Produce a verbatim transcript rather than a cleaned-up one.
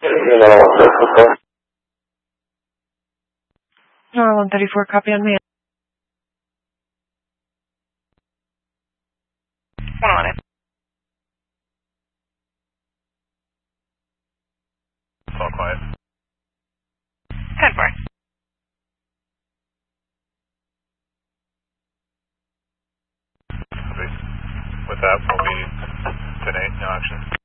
No, one thirty-four, copy on me. One on it. It's all quiet. ten four. With that, we'll be ten eight, no action.